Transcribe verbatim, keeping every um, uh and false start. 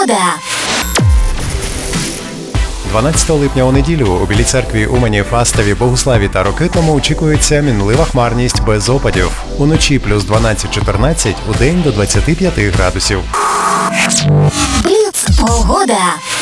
дванадцятого липня у неділю у Білій церкві, Умані, Фастові, Богуславі та Рокитному очікується мінлива хмарність без опадів. Уночі плюс дванадцять-чотирнадцять, удень до двадцяти п'яти градусів. Бліц погода.